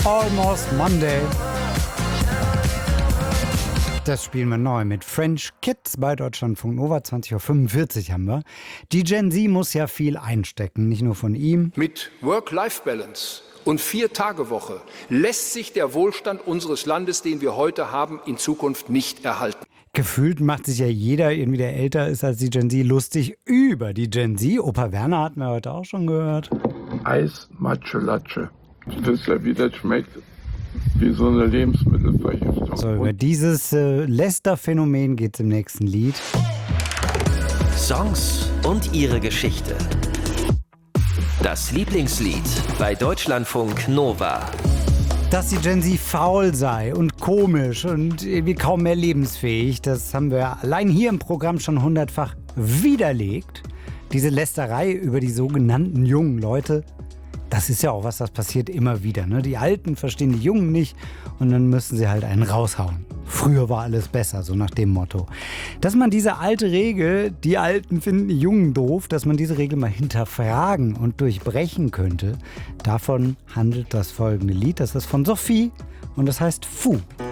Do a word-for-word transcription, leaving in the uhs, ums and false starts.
Almost Monday. Das spielen wir neu mit French Kids bei Deutschlandfunk Nova. zwanzig Uhr fünfundvierzig haben wir. Die Gen Z muss ja viel einstecken, nicht nur von ihm. Mit Work-Life-Balance und Vier-Tage-Woche lässt sich der Wohlstand unseres Landes, den wir heute haben, in Zukunft nicht erhalten. Gefühlt macht sich ja jeder, irgendwie der älter ist als die Gen Z, lustig über die Gen Z. Opa Werner hatten wir heute auch schon gehört. Eis, Matsche, Latsche. Ich weiß ja, wie das schmeckt. Wie so eine Lebensmittelvergiftung. So, über dieses äh, Lester-Phänomen geht es im nächsten Lied. Songs und ihre Geschichte. Das Lieblingslied bei Deutschlandfunk Nova. Dass die Gen Z faul sei und komisch und irgendwie kaum mehr lebensfähig, das haben wir allein hier im Programm schon hundertfach widerlegt. Diese Lästerei über die sogenannten jungen Leute, das ist ja auch was, das passiert immer wieder. Ne? Die Alten verstehen die Jungen nicht und dann müssen sie halt einen raushauen. Früher war alles besser, so nach dem Motto. Dass man diese alte Regel, die Alten finden die Jungen doof, dass man diese Regel mal hinterfragen und durchbrechen könnte, davon handelt das folgende Lied. Das ist von Sophie und das heißt Fu.